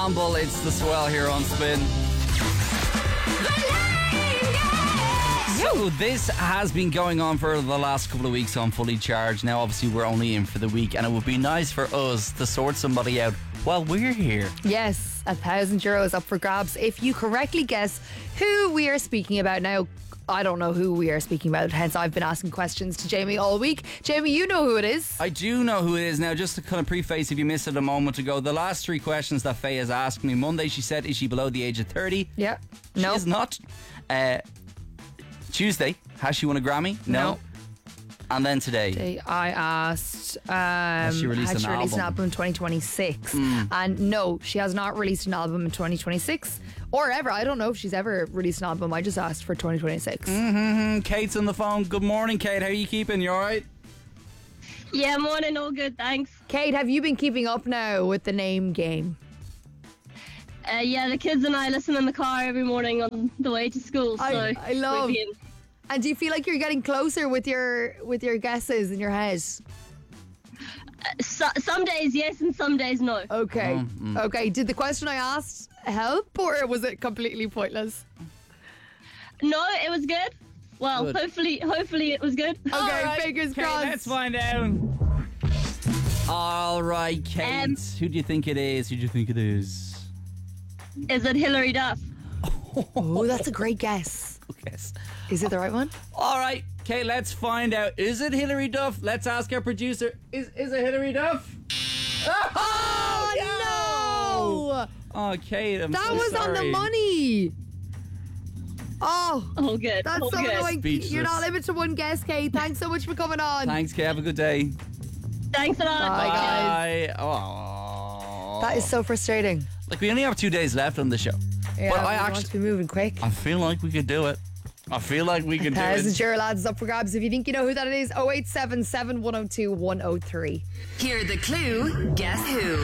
Campbell, it's the swell here on Spin. So this has been going on for the last couple of weeks on Fully Charged. Now obviously we're only in for the week, and it would be nice for us to sort somebody out while we're here. Yes, €1,000 up for grabs if you correctly guess who we are speaking about. Now, I don't know who we are speaking about, hence I've been asking questions to Jamie all week. Jamie, you know who it is. I do know who it is. Now, just to kind of preface, if you missed it a moment ago, the last three questions that Faye has asked me. Monday, she said, is she below the age of 30? Yeah. She is not. Tuesday, has she won a Grammy? No. And then today, I asked, has she released an album in 2026? And no, she has not released an album in 2026 or ever. I don't know if she's ever released an album. I just asked for 2026. Kate's on the phone. Good morning, Kate. How are you keeping? You all right? Yeah, morning, all good, thanks. Kate, have you been keeping up now with the name game? Yeah, the kids and I listen in the car every morning on the way to school. So I love. And do you feel like you're getting closer with your guesses in your head? Some days yes and some days no. Okay. Okay. Did the question I asked help, or was it completely pointless? No, it was good. Well, Good. hopefully it was good. Okay, right, fingers Kate, crossed. let's find out. All right, Kate. Who do you think it is? Who do you think it is? Is it Hilary Duff? Oh, that's a great guess. Yes. Is it the right one? All right, Kate, let's find out. Is it Hilary Duff? Let's ask our producer. Is it Hilary Duff? Oh, no! Oh, Kate, I'm That so was sorry. on the money. Oh, Oh, good. that's all so good. annoying. Speechless. You're not limited to one guess, Kate. Thanks so much for coming on. Thanks, Kate. Have a good day. Thanks a lot. Bye, guys. Bye. Oh. That is so frustrating. Like, we only have 2 days left on the show. Yeah, But I we want actually- to be moving quick. I feel like we could do it. I feel like we can do it. €1,000 lads is up for grabs. If you think you know who that is, 0877 102 103. Hear the clue, guess who?